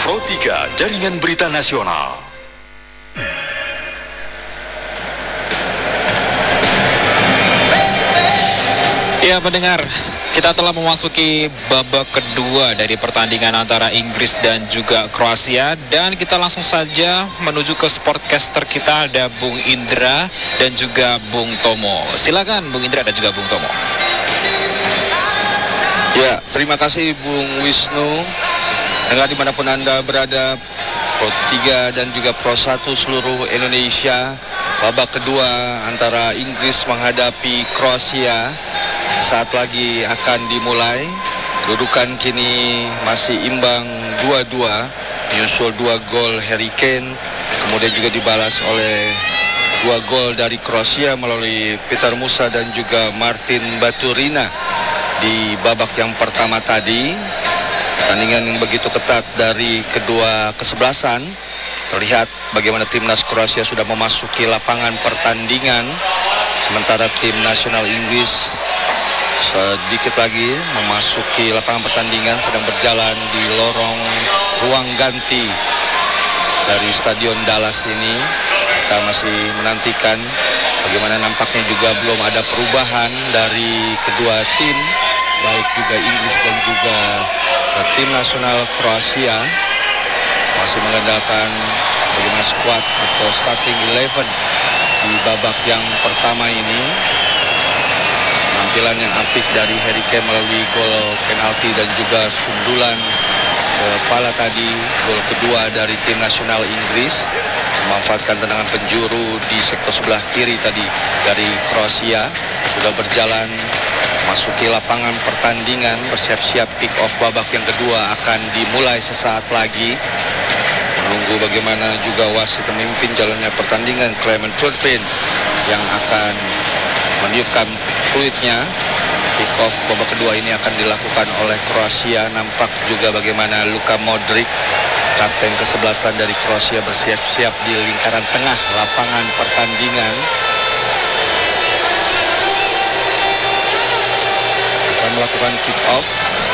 Pro 3 Jaringan Berita Nasional. Ya pendengar, kita telah memasuki babak kedua dari pertandingan antara Inggris dan juga Kroasia. Dan kita langsung saja menuju ke sportcaster kita, ada Bung Indra dan juga Bung Tomo. Silakan Bung Indra dan juga Bung Tomo. Ya, terima kasih Bung Wisnu. Dengar dimanapun Anda berada, Pro 3 dan juga Pro 1 seluruh Indonesia. Babak kedua antara Inggris menghadapi Kroasia saat lagi akan dimulai. Kedudukan kini masih imbang 2-2, menyusul 2 gol Harry Kane, kemudian juga dibalas oleh 2 gol dari Kroasia melalui Petar Musa dan juga Martin Baturina di babak yang pertama tadi. Pertandingan yang begitu ketat dari kedua kesebelasan. Terlihat bagaimana timnas Kroasia sudah memasuki lapangan pertandingan, sementara tim nasional Inggris sedikit lagi memasuki lapangan pertandingan, sedang berjalan di lorong ruang ganti dari Stadion Dallas ini. Kita masih menantikan bagaimana, nampaknya juga belum ada perubahan dari kedua tim, baik juga Inggris dan juga tim nasional Kroasia. Masih mengandalkan bagaimana skuad atau starting 11 di babak yang pertama ini. Penampilan yang apik dari Harry Kane melalui gol penalti dan juga sundulan kepala tadi, gol kedua dari tim nasional Inggris, memanfaatkan tendangan penjuru di sektor sebelah kiri tadi dari Kroasia. Sudah berjalan masuki lapangan pertandingan, bersiap-siap kick off babak yang kedua akan dimulai sesaat lagi. Menunggu bagaimana juga wasit pemimpin jalannya pertandingan, Clement Turpin, yang akan meniupkan fluidnya. Kick off babak kedua ini akan dilakukan oleh Kroasia. Nampak juga bagaimana Luka Modric, kapten kesebelasan dari Kroasia, bersiap-siap di lingkaran tengah lapangan pertandingan. Akan melakukan kick off.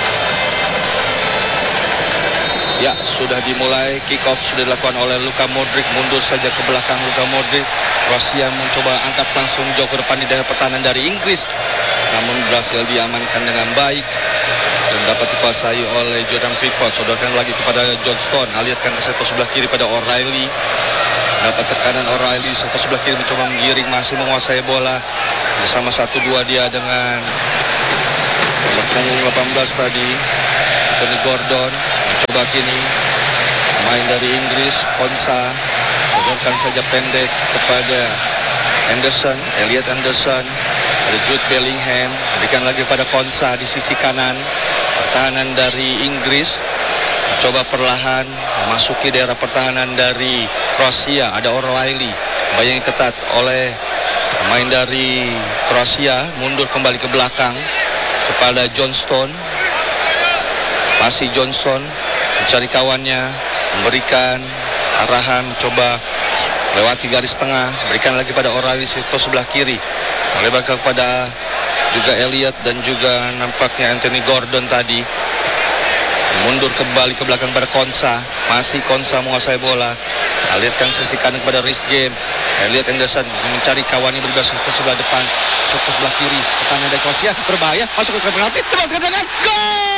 Ya, sudah dimulai. Kick off sudah dilakukan oleh Luka Modric. Mundur saja ke belakang Luka Modric. Kroasia mencoba angkat langsung jauh ke depan di daerah pertahanan dari Inggris, namun berhasil diamankan dengan baik dan dapat dikuasai oleh Jordan Pickford. Sodorkan lagi kepada Johnston, alirkan ke sektor sebelah kiri pada O'Reilly. Dapat tekanan O'Reilly, sektor sebelah kiri mencoba menggiring, masih menguasai bola. Bersama 1-2 dia dengan nomor punggung 18 tadi, Anthony Gordon. Mencoba kini main dari Inggris, Konsa, sodorkan saja pendek kepada Anderson, Elliot Anderson, ada Jude Bellingham, berikan lagi pada Konsa di sisi kanan. Pertahanan dari Inggris mencoba perlahan memasuki daerah pertahanan dari Kroasia. Ada O'Reilly, bayang ketat oleh pemain dari Kroasia, mundur kembali ke belakang kepada Johnston. Masih Johnson mencari kawannya, memberikan arahan, mencoba lewati garis tengah, berikan lagi pada O'Reilly sektor sebelah kiri, melebar kepada juga Elliot dan juga nampaknya Anthony Gordon tadi. Mundur kembali ke belakang pada Konsa, masih Konsa menguasai bola, alirkan sisi kanan kepada Reece James. Elliot Anderson mencari kawannya, berubah sektor sebelah depan, sektor sebelah kiri, pertahanan dari Kroasia berbahaya, masuk ke penalti, dengan gol!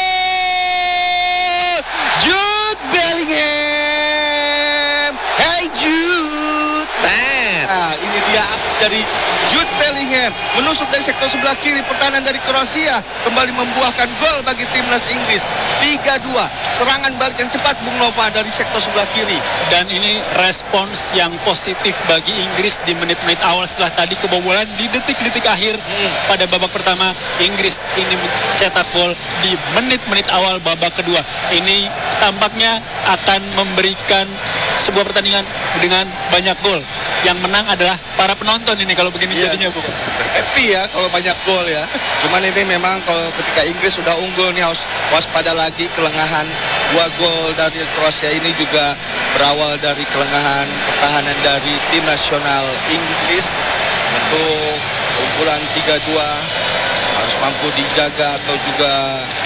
Jude Bellingham, hey Jude, ini dia dari Jude Bellingham, menusuk dari sektor sebelah kiri pertahanan dari Kroasia, kembali membuahkan gol bagi timnas Inggris. 3-2, serangan balik yang cepat Bung Nova dari sektor sebelah kiri. Dan ini respons yang positif bagi Inggris di menit-menit awal setelah tadi kebobolan di detik-detik akhir pada babak pertama. Inggris ini mencetak gol di menit-menit awal babak kedua. Ini tampaknya akan memberikan sebuah pertandingan dengan banyak gol. Yang menang adalah para penonton ini kalau begini jadinya, Bu. Happy ya kalau banyak gol ya. Cuman ini memang kalau ketika Inggris sudah unggul nih harus waspada lagi kelengahan. 2 gol dari Kroasia ini juga berawal dari kelengahan pertahanan dari tim nasional Inggris. Untuk keunggulan 3-2 harus mampu dijaga atau juga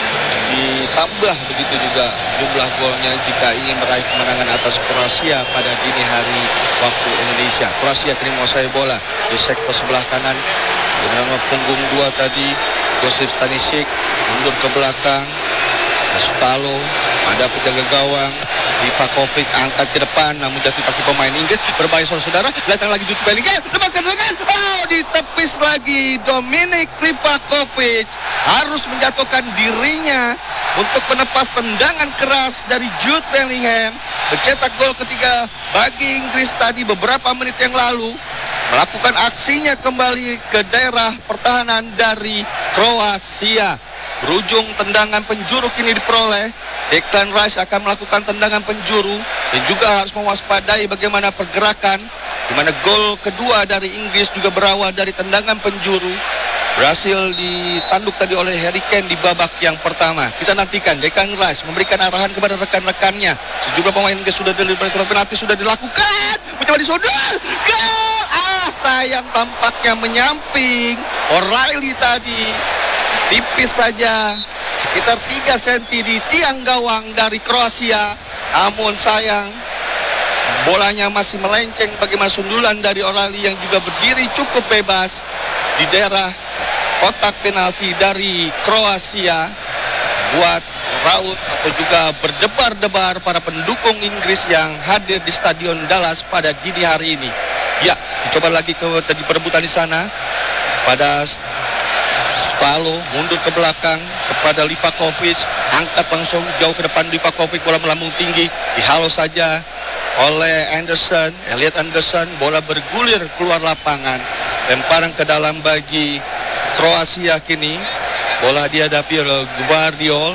ditambah begitu juga jumlah golnya jika ingin meraih kemenangan atas Kroasia pada dini hari waktu Indonesia. Kroasia kini menguasai bola di sektor sebelah kanan dengan punggung 2 tadi. Josip Stanisic mundur ke belakang. Sutalo, ada penjaga gawang. Livakovic angkat ke depan, namun jatuh kaki pemain Inggris. Berbahaya saudara-saudara. Datang lagi Jude Bellingham. Lepaskan serangan. Oh, ditepis lagi. Dominik Livakovic harus menjatuhkan dirinya untuk menepas tendangan keras dari Jude Bellingham. Mencetak gol ketiga bagi Inggris tadi beberapa menit yang lalu. Melakukan aksinya kembali ke daerah pertahanan dari Kroasia. Berujung tendangan penjuru kini diperoleh. Declan Rice akan melakukan tendangan penjuru dan juga harus mewaspadai bagaimana pergerakan, di mana gol kedua dari Inggris juga berawal dari tendangan penjuru. Berhasil ditanduk tadi oleh Harry Kane di babak yang pertama. Kita nantikan Declan Rice memberikan arahan kepada rekan-rekannya. Sejumlah pemain Inggris sudah diberikan penalti, sudah dilakukan. Mencoba disodor. Gol! Sayang tampaknya menyamping. O'Reilly tadi tipis saja, sekitar 3 cm di tiang gawang dari Kroasia. Namun sayang, bolanya masih melenceng bagaimana sundulan dari O'Reilly yang juga berdiri cukup bebas di daerah kotak penalti dari Kroasia. Buat raut atau juga berdebar-debar para pendukung Inggris yang hadir di Stadion Dallas pada dini hari ini. Ya, dicoba lagi tadi perebutan di sana pada Sutalo mundur ke belakang kepada Livakovic, angkat langsung jauh ke depan. Livakovic, bola melambung tinggi, dihalau saja oleh Elliot Anderson. Bola bergulir keluar lapangan, lemparan ke dalam bagi Kroasia. Kini bola dihadapi oleh Gvardiol.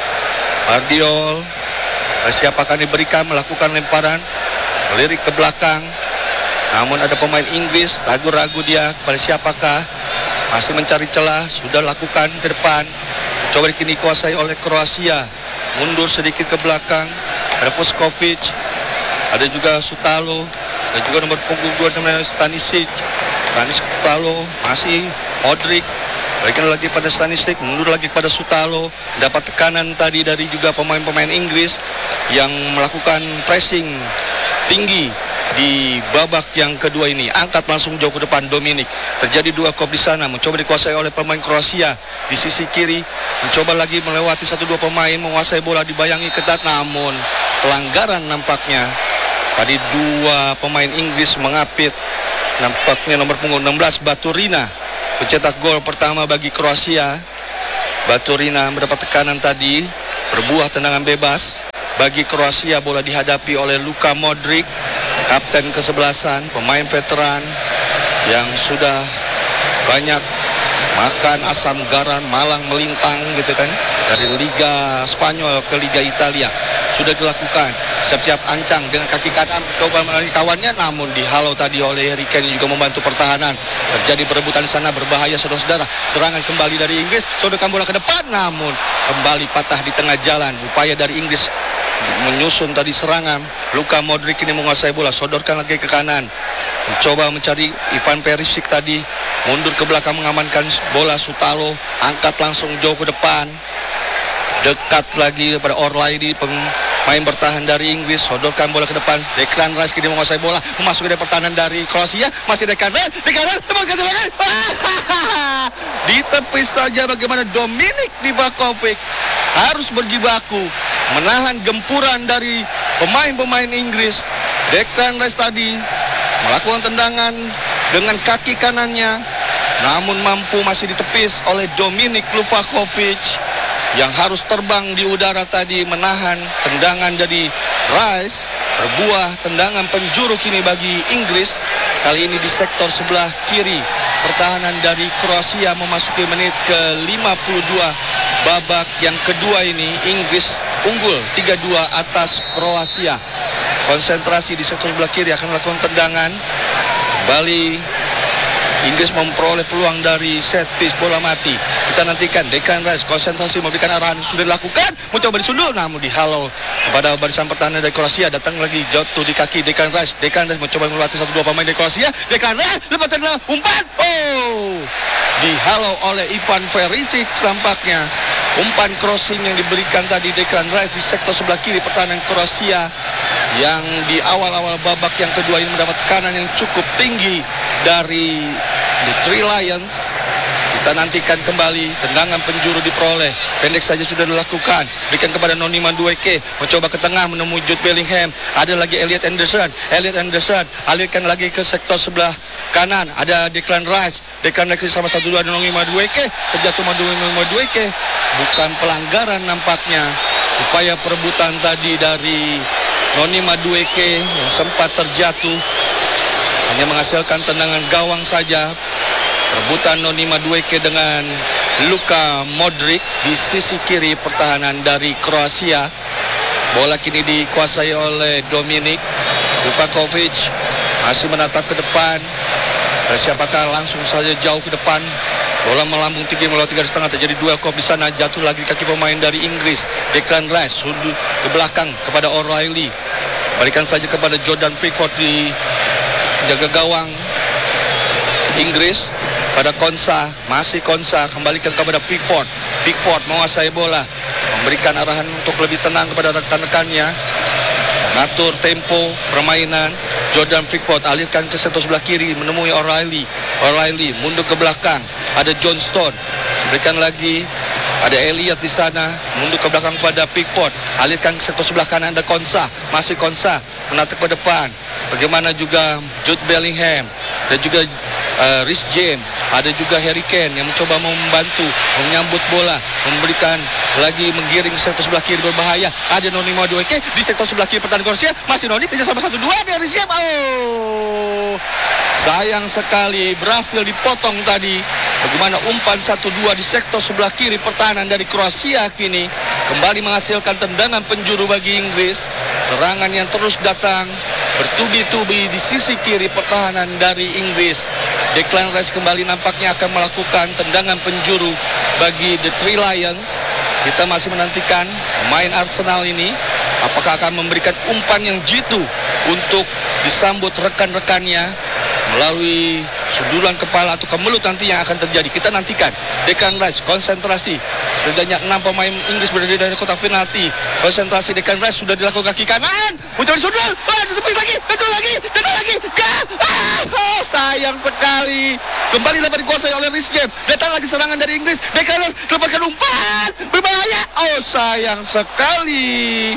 Siapakah diberikan melakukan lemparan, melirik ke belakang. Namun ada pemain Inggris ragu-ragu dia kepada siapakah. Masih mencari celah, sudah lakukan ke depan. Coba kini dikuasai oleh Kroasia. Mundur sedikit ke belakang. Ada Puskovic, ada juga Sutalo, dan juga nomor punggung 2 namanya Stanisic. Sutalo, masih Modric. Berikan lagi pada Stanisic, mundur lagi pada Sutalo. Dapat tekanan tadi dari juga pemain-pemain Inggris yang melakukan pressing tinggi di babak yang kedua ini. Angkat langsung jauh ke depan Dominik. Terjadi 2 kop di sana, mencoba dikuasai oleh pemain Kroasia di sisi kiri. Mencoba lagi melewati 1-2 pemain, menguasai bola, dibayangi ketat, namun pelanggaran nampaknya. Tadi 2 pemain Inggris mengapit. Nampaknya nomor punggung 16 Baturina, pencetak gol pertama bagi Kroasia. Baturina mendapat tekanan tadi, berbuah tendangan bebas bagi Kroasia. Bola dihadapi oleh Luka Modric, kapten kesebelasan, pemain veteran yang sudah banyak makan asam garam malang melintang gitu kan, dari Liga Spanyol ke Liga Italia. Sudah dilakukan, siap-siap ancang dengan kaki kanan coba melalui kawannya, namun dihalau tadi oleh Harry Kane juga membantu pertahanan. Terjadi perebutan di sana, berbahaya saudara-saudara. Serangan kembali dari Inggris, sodorkan bola ke depan, namun kembali patah di tengah jalan. Upaya dari Inggris menyusun tadi serangan. Luka Modric ini menguasai bola, sodorkan lagi ke kanan, mencoba mencari Ivan Perisic tadi, mundur ke belakang mengamankan bola. Sutalo angkat langsung jauh ke depan, dekat lagi pada O'Reilly, pemain bertahan dari Inggris. Sodorkan bola ke depan. Declan Rice kini menguasai bola, memasuki dari pertahanan dari Kroasia. Masih Declan Rice, lepaskan serangan. Ditepis saja bagaimana Dominik Livakovic harus berjibaku menahan gempuran dari pemain-pemain Inggris. Declan Rice tadi melakukan tendangan dengan kaki kanannya, namun mampu masih ditepis oleh Dominik Livakovic yang harus terbang di udara tadi menahan tendangan dari Rice. Berbuah tendangan penjuru kini bagi Inggris, kali ini di sektor sebelah kiri pertahanan dari Kroasia. Memasuki menit ke-52 babak yang kedua ini, Inggris unggul 3-2 atas Kroasia. Konsentrasi di sektor sebelah kiri, akan melakukan tendangan. Kembali Inggris memperoleh peluang dari set piece, bola mati. Kita nantikan Declan Rice konsentrasi memberikan arahan, sudah dilakukan, mencoba disundul, namun dihalau kepada barisan pertahanan dari Kroasia. Datang lagi jatuh di kaki Declan Rice. Declan Rice mencoba melatih 1-2 pemain dari Kroasia. Declan Rice lepas tendangan, umpan, dihalau oleh Ivan Perisic tampaknya. Umpan crossing yang diberikan tadi Declan Rice di sektor sebelah kiri pertahanan Kroasia yang di awal-awal babak yang kedua ini mendapat tekanan yang cukup tinggi dari The Three Lions. Kita nantikan kembali, tendangan penjuru diperoleh, pendek saja sudah dilakukan, berikan kepada Noni Madueke, mencoba ke tengah menemui Jude Bellingham, ada lagi Elliot Anderson, alirkan lagi ke sektor sebelah kanan, ada Declan Rice sama 1-2 ada Noni Madueke, terjatuh Noni Madueke, bukan pelanggaran nampaknya, upaya perebutan tadi dari Noni Madueke yang sempat terjatuh, hanya menghasilkan tendangan gawang saja. Rebutan Noni Madueke dengan Luka Modric di sisi kiri pertahanan dari Kroasia. Bola kini dikuasai oleh Dominik Livakovic, masih menatap ke depan. Dan siapakah langsung saja jauh ke depan. Bola melambung tinggi melalui 3,5, terjadi duel kop di sana, jatuh lagi kaki pemain dari Inggris. Declan Rice sudut ke belakang kepada O'Reilly. Balikan saja kepada Jordan Pickford di jaga gawang Inggris. Pada Konsa, masih Konsa, kembalikan kepada Pickford menguasai bola, memberikan arahan untuk lebih tenang kepada rekan-rekannya, mengatur tempo permainan. Jordan Pickford alirkan ke sektor sebelah kiri menemui O'Reilly mundur ke belakang, ada John Stone, berikan lagi, ada Elliot di sana, mundur ke belakang pada Pickford, alirkan ke sektor sebelah kanan, ada Konsa, masih Konsa, menatap ke depan. Bagaimana juga Jude Bellingham dan juga Reece James, ada juga Harry Kane yang mencoba membantu menyambut bola, memberikan lagi menggiring sektor sebelah kiri berbahaya. Ada Noni Madueke di sektor sebelah kiri pertahanan Kroasia, masih Noni kerja sama 1-2 dari siap. Sayang sekali berhasil dipotong tadi. Bagaimana umpan 1-2 di sektor sebelah kiri pertahanan dari Kroasia kini kembali menghasilkan tendangan penjuru bagi Inggris. Serangan yang terus datang bertubi-tubi di sisi kiri pertahanan dari Inggris. Declan Rice kembali nampaknya akan melakukan tendangan penjuru bagi The Three Lions. Kita masih menantikan pemain Arsenal ini apakah akan memberikan umpan yang jitu untuk disambut rekan-rekannya melalui sundulan kepala atau kemelut nanti yang akan terjadi. Kita nantikan. Declan Rice konsentrasi. Setidaknya 6 pemain Inggris berada dari kotak penalti. Konsentrasi Declan Rice sudah dilakukan kaki kanan. Mencari sundul. Ditepis lagi. Betul lagi. Sayang sekali. Kembali dapat dikuasai oleh Reece James. Datang lagi serangan dari Inggris. Declan Rice lepaskan umpan. Berbahaya. Sayang sekali.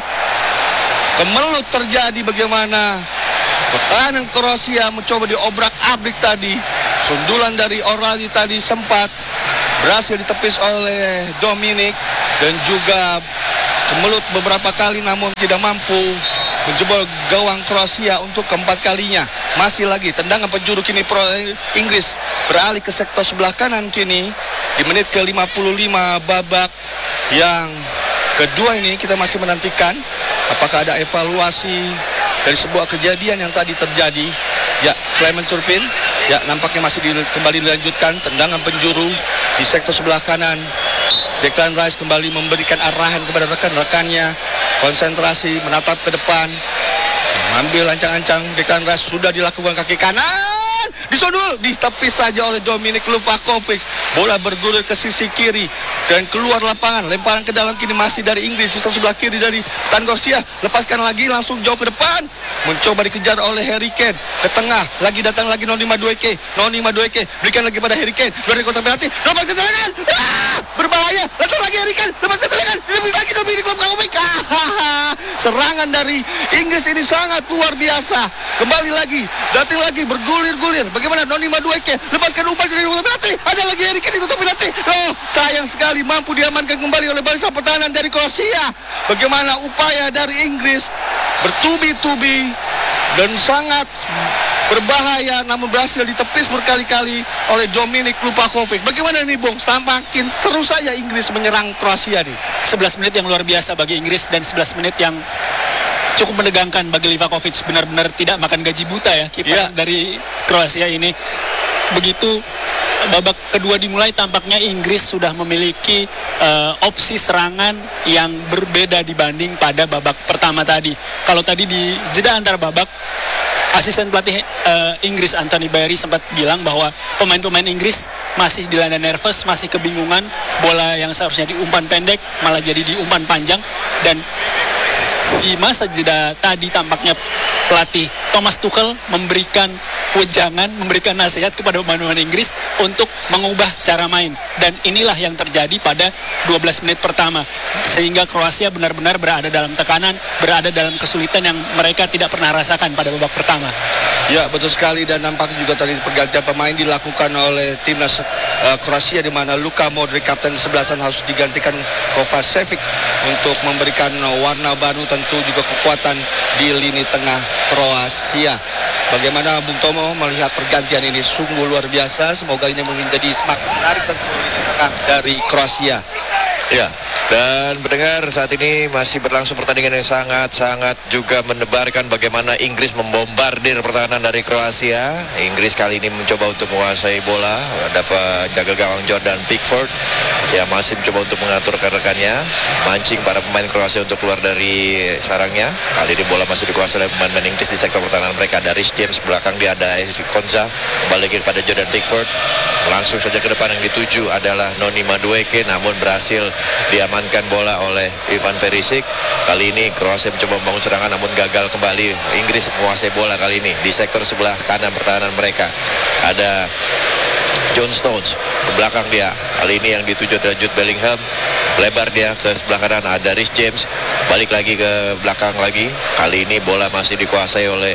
Kemelut terjadi. Bagaimana pertahanan Kroasia mencoba diobrak-abrik tadi. Sundulan dari O'Reilly tadi sempat berhasil ditepis oleh Dominik dan juga kemelut beberapa kali namun tidak mampu menjebol gawang Kroasia untuk keempat kalinya. Masih lagi tendangan penjuru kini Inggris beralih ke sektor sebelah kanan kini di menit ke-55 babak yang kedua ini. Kita masih menantikan apakah ada evaluasi dari sebuah kejadian yang tadi terjadi. Ya, Clement Turpin, ya nampaknya masih kembali dilanjutkan tendangan penjuru di sektor sebelah kanan. Declan Rice kembali memberikan arahan kepada rekan-rekannya, konsentrasi, menatap ke depan, mengambil ancang-ancang. Declan Rice sudah dilakukan kaki kanan, disodul, ditepis saja oleh Dominik Livakovic. Bola bergulir ke sisi kiri dan keluar lapangan. Lemparan ke dalam kini masih dari Inggris, sisa sebelah kiri dari pertahanan Kroasia. Lepaskan lagi, langsung jauh ke depan, mencoba dikejar oleh Harry Kane. Ke tengah, lagi datang lagi Noni Madueke, berikan lagi pada Harry Kane. Dari kotak penalti, lepas ke serangan. Berbahaya, datang lagi Harry Kane, lepas ke serangan. Ditepis lagi Dominik Livakovic. Serangan dari Inggris ini sangat luar biasa. Kembali lagi, datang lagi, bergulir-gulir. Bagaimana Noni Madueke lepaskan umpan dari kotak penalti. Ada lagi Harry Kane di kotak penalti. Sayang sekali mampu diamankan kembali oleh barisan pertahanan dari Kroasia. Bagaimana upaya dari Inggris bertubi-tubi dan sangat berbahaya namun berhasil ditepis berkali-kali oleh Dominik Livakovic. Bagaimana nih Bung? Tampakin seru saja Inggris menyerang Kroasia nih. 11 menit yang luar biasa bagi Inggris dan 11 menit yang cukup menegangkan bagi Livakovic. Benar-benar tidak makan gaji buta ya kiper dari Kroasia ini. Begitu babak kedua dimulai tampaknya Inggris sudah memiliki opsi serangan yang berbeda dibanding pada babak pertama tadi. Kalau tadi di jeda antar babak asisten pelatih Inggris Anthony Barry sempat bilang bahwa pemain-pemain Inggris masih dilanda nervous, masih kebingungan, bola yang seharusnya diumpan pendek malah jadi diumpan panjang. Dan di masa jeda tadi tampaknya pelatih Thomas Tuchel memberikan wejangan, memberikan nasihat kepada pemain-pemain Inggris untuk mengubah cara main. Dan inilah yang terjadi pada 12 menit pertama. Sehingga Kroasia benar-benar berada dalam tekanan, berada dalam kesulitan yang mereka tidak pernah rasakan pada babak pertama. Ya, betul sekali, dan nampaknya juga tadi pergantian pemain dilakukan oleh timnas Kroasia, di mana Luka Modric kapten 11-an harus digantikan Kovacevic untuk memberikan warna baru, tentu juga kekuatan di lini tengah Kroasia. Bagaimana Bung Tomo melihat pergantian ini? Sungguh luar biasa. Semoga ini menjadi semakin menarik tentu lini tengah dari Kroasia. Ya, dan mendengar saat ini masih berlangsung pertandingan yang sangat-sangat juga menebarkan bagaimana Inggris membombardir pertahanan dari Kroasia. Inggris kali ini mencoba untuk menguasai bola, ada penjaga gawang Jordan Pickford yang masih mencoba untuk mengatur rekan-rekannya, mancing para pemain Kroasia untuk keluar dari sarangnya. Kali ini bola masih dikuasai oleh pemain Inggris di sektor pertahanan mereka. Dari James, belakang dia ada Konza, kembali lagi kepada Jordan Pickford. Langsung saja ke depan, yang dituju adalah Noni Madueke, namun berhasil diamankan bola oleh Ivan Perisic. Kali ini Kroasia mencoba membangun serangan namun gagal kembali. Inggris menguasai bola kali ini di sektor sebelah kanan pertahanan mereka. Ada John Stones, ke belakang dia. Kali ini yang dituju adalah Jude Bellingham. Lebar dia ke sebelah kanan, ada Reece James. Balik lagi ke belakang lagi. Kali ini bola masih dikuasai oleh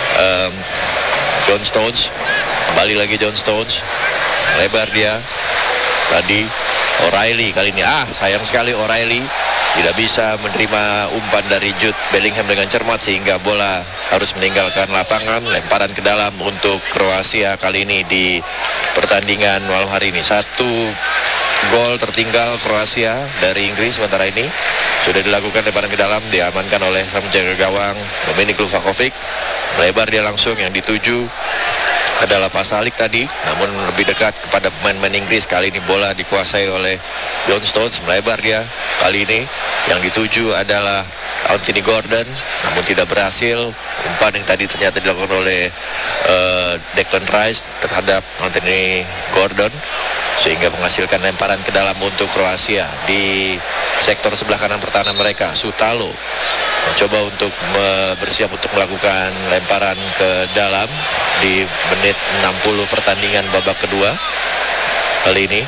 John Stones. Kembali lagi John Stones. Lebar dia. Tadi O'Reilly kali ini. Sayang sekali O'Reilly tidak bisa menerima umpan dari Jude Bellingham dengan cermat, sehingga bola harus meninggalkan lapangan. Lemparan ke dalam untuk Kroasia kali ini di pertandingan malam hari ini. 1 gol tertinggal Kroasia dari Inggris. Sementara ini sudah dilakukan lemparan ke dalam, diamankan oleh penjaga gawang Dominik Luvakovic. Lebar dia langsung, yang dituju adalah Pasalic tadi, namun lebih dekat kepada pemain-pemain Inggris. Kali ini bola dikuasai oleh John Stones. Melebar dia. Kali ini yang dituju adalah Anthony Gordon, namun tidak berhasil. Umpan yang tadi ternyata dilakukan oleh Declan Rice terhadap Anthony Gordon, sehingga menghasilkan lemparan ke dalam untuk Kroasia. Di sektor sebelah kanan pertahanan mereka, Sutalo mencoba untuk bersiap untuk melakukan lemparan ke dalam di menit 60 pertandingan babak kedua. Kali ini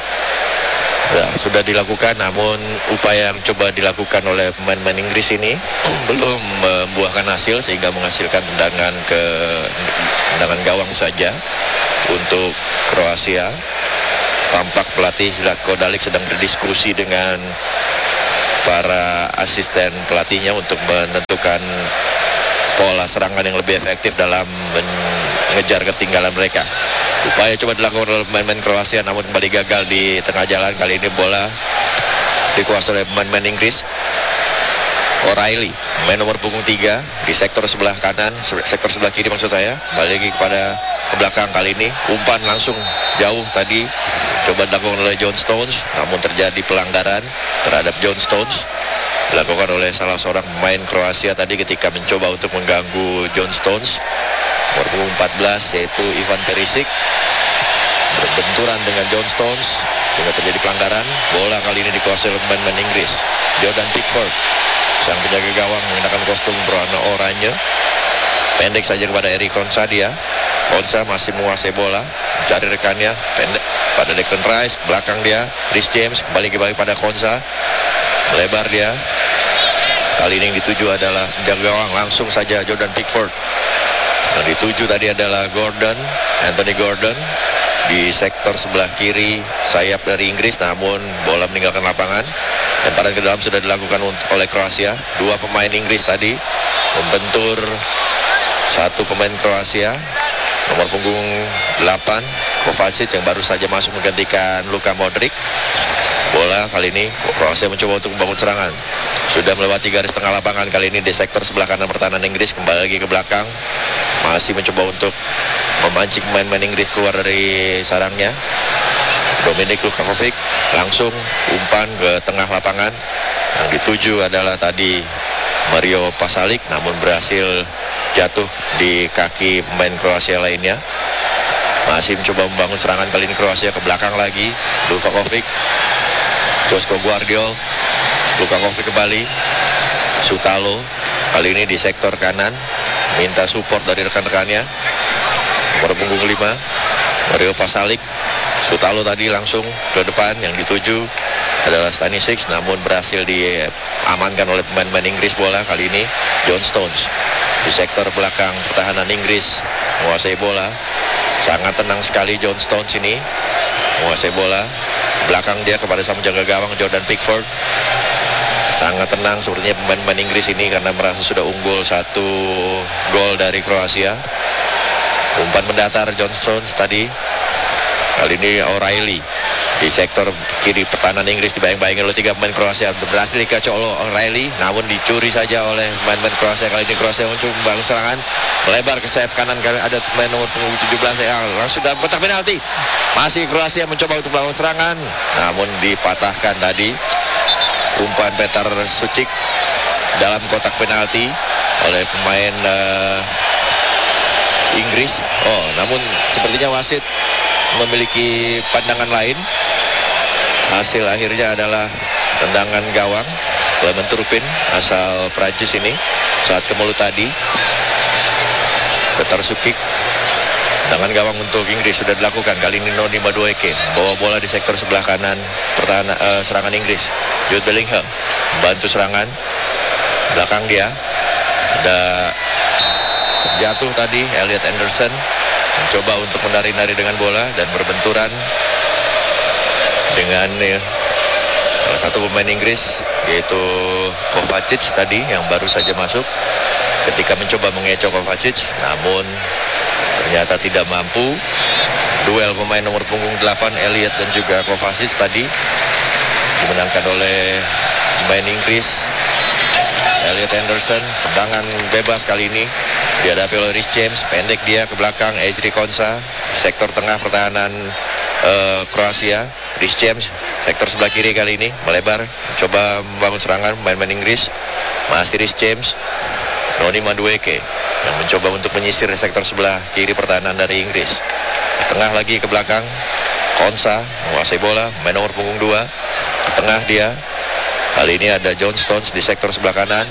sudah dilakukan, namun upaya yang coba dilakukan oleh pemain-pemain Inggris ini belum membuahkan hasil, sehingga menghasilkan tendangan gawang saja untuk Kroasia. Tampak pelatih Zlatko Dalic sedang berdiskusi dengan para asisten pelatihnya untuk menentukan pola serangan yang lebih efektif dalam mengejar ketinggalan mereka. Upaya coba dilakukan oleh pemain-pemain Kroasia, namun kembali gagal di tengah jalan. Kali ini bola dikuasai oleh pemain-pemain Inggris. O'Reilly, pemain nomor punggung 3 di sektor sebelah kanan, sektor sebelah kiri maksud saya. Balik lagi kepada ke belakang. Kali ini umpan langsung jauh tadi coba dilakukan oleh John Stones, namun terjadi pelanggaran terhadap John Stones dilakukan oleh salah seorang pemain Kroasia tadi ketika mencoba untuk mengganggu John Stones. Nomor punggung 14 yaitu Ivan Perisic berbenturan dengan John Stones sehingga terjadi pelanggaran. Bola kali ini dikuasai oleh pemain Inggris. Jordan Pickford, sang penjaga gawang mengenakan kostum berwarna oranye, pendek saja kepada Eric Konsa. Dia Konsa masih menguasai bola, mencari rekannya, pendek pada Declan Rice. Belakang dia Reece James, kembali pada Konsa. Melebar dia. Kali ini yang dituju adalah penjaga gawang, langsung saja Jordan Pickford. Yang dituju tadi adalah Anthony Gordon di sektor sebelah kiri sayap dari Inggris, namun bola meninggalkan lapangan. Lemparan ke dalam sudah dilakukan oleh Kroasia. 2 pemain Inggris tadi membentur 1 pemain Kroasia, nomor punggung 8 Kovacic yang baru saja masuk menggantikan Luka Modric. Bola kali ini Kroasia mencoba untuk membangun serangan, sudah melewati garis tengah lapangan. Kali ini di sektor sebelah kanan pertahanan Inggris, kembali lagi ke belakang, masih mencoba untuk memancing pemain-pemain Inggris keluar dari sarangnya. Dominik Luvakovic langsung umpan ke tengah lapangan, yang dituju adalah tadi Mario Pasalic, namun berhasil jatuh di kaki pemain Kroasia lainnya. Masih mencoba membangun serangan, kali ini Kroasia ke belakang lagi. Lukakovic, Josko Gvardiol, Lukakovic kembali, Sutalo kali ini di sektor kanan, minta support dari rekan-rekannya. Nomor punggung 5 Mario Pasalic. Sutalo tadi langsung ke depan, yang dituju adalah Stanisic, namun berhasil diamankan oleh pemain-pemain Inggris bola. Kali ini John Stones di sektor belakang pertahanan Inggris menguasai bola. Sangat tenang sekali John Stones ini menguasai bola. Belakang dia kepada sang penjaga gawang Jordan Pickford. Sangat tenang sepertinya pemain-pemain Inggris ini karena merasa sudah unggul 1 gol dari Kroasia. Umpan mendatar John Stones tadi. Kali ini O'Reilly di sektor kiri pertahanan Inggris dibayang-bayangin oleh 3 pemain Kroasia. Berhasil dikacau oleh O'Reilly, namun dicuri saja oleh pemain-pemain Kroasia. Kali ini Kroasia mencoba membangun serangan, melebar ke sayap kanan. Kali ada pemain nomor punggung 17 yang langsung dalam kotak penalti. Masih Kroasia mencoba untuk membangun serangan, namun dipatahkan tadi. Umpan Petar Sucic dalam kotak penalti oleh pemain Inggris. Namun sepertinya wasit memiliki pandangan lain. Hasil akhirnya adalah tendangan gawang Clement Turpin asal Prancis ini saat ke mulut tadi. Petar Sucic, tendangan gawang untuk Inggris sudah dilakukan. Kali ini Noni Madueke bawa bola di sektor sebelah kanan pertahanan serangan Inggris. Jude Bellingham membantu serangan. Belakang dia ada jatuh tadi Elliot Anderson, mencoba untuk menari-nari dengan bola dan berbenturan dengan salah satu pemain Inggris, yaitu Kovacic tadi yang baru saja masuk. Ketika mencoba mengecoh Kovacic, namun ternyata tidak mampu. Duel pemain nomor punggung 8 Elliot dan juga Kovacic tadi dimenangkan oleh pemain Inggris. Elliot Anderson, tendangan bebas kali ini dihadapi oleh Reece James, pendek dia ke belakang. Ezri Konsa di sektor tengah pertahanan Kroasia. Reece James sektor sebelah kiri kali ini melebar, mencoba membangun serangan pemain Inggris. Masih Reece James, Noni Madueke yang mencoba untuk menyisir sektor sebelah kiri pertahanan dari Inggris. Ke tengah lagi ke belakang, Konsa menguasai bola, main nomor punggung 2. Ke tengah dia, kali ini ada John Stones di sektor sebelah kanan.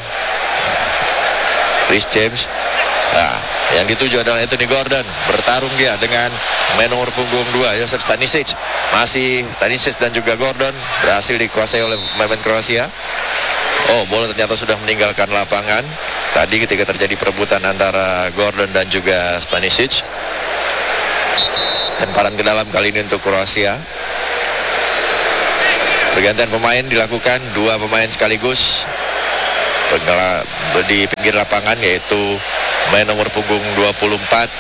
Reece James, yang dituju adalah Anthony Gordon. Bertarung dia dengan main nomor punggung 2 Josip Stanisic. Masih Stanisic dan juga Gordon berhasil dikuasai oleh pemain Kroasia. Bola ternyata sudah meninggalkan lapangan tadi ketika terjadi perebutan antara Gordon dan juga Stanisic. Lemparan ke dalam kali ini untuk Kroasia. Pergantian pemain dilakukan, 2 pemain sekaligus di pinggir lapangan, yaitu pemain nomor punggung 24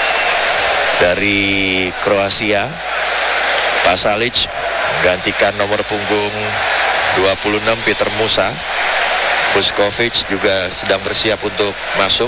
dari Kroasia Pasalic menggantikan nomor punggung 26 Peter Musa. Vuskovic juga sedang bersiap untuk masuk.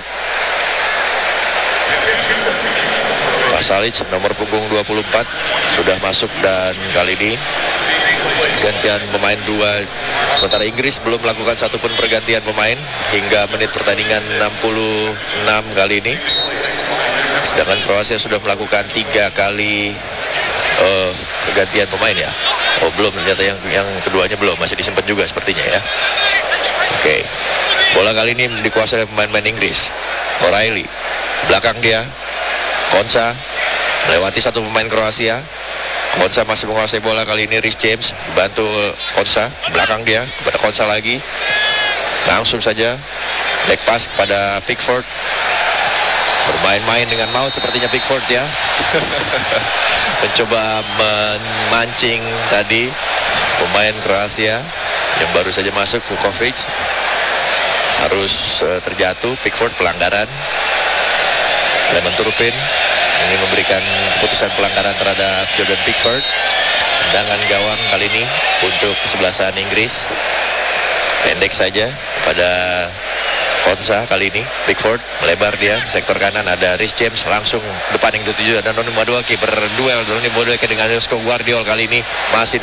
Pasalic nomor punggung 24 sudah masuk, dan kali ini gantian pemain 2. Sementara Inggris belum melakukan satupun pergantian pemain hingga menit pertandingan 66 kali ini. Sedangkan Kroasia sudah melakukan 3 kali pergantian pemain ya. Belum, ternyata yang keduanya belum, masih disimpan juga sepertinya ya. Oke. Bola kali ini dikuasai oleh pemain-pemain Inggris. O'Reilly, belakang dia Konsa melewati 1 pemain Kroasia. Konsa masih menguasai bola, kali ini Reece James dibantu Konsa. Belakang dia kepada Konsa lagi. Langsung saja back pass kepada Pickford. Bermain-main dengan maut sepertinya Pickford ya. Mencoba memancing tadi pemain Kroasia yang baru saja masuk, Vukovic. Harus terjatuh. Pickford pelanggaran. Clement Turpin ingin memberikan keputusan pelanggaran terhadap Jordan Pickford. Tendangan gawang kali ini untuk kesebelasan Inggris. Pendek saja pada Konsa kali ini. Pickford melebar dia sektor kanan, ada Reece James langsung depan yang dituju, ada Noni Madueke berduel Noni Madueke dengan Josko Gvardiol. Kali ini masih